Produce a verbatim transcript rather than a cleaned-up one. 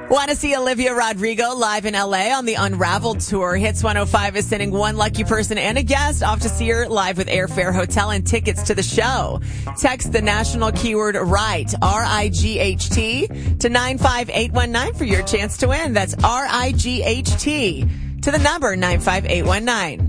Want to see Olivia Rodrigo live in L A on the Unraveled tour? Hits one oh five is sending one lucky person and a guest off to see her live with airfare, hotel, and tickets to the show. Text the national keyword RIGHT, R I G H T, to nine five eight one nine for your chance to win. That's R I G H T to the number nine five eight one nine.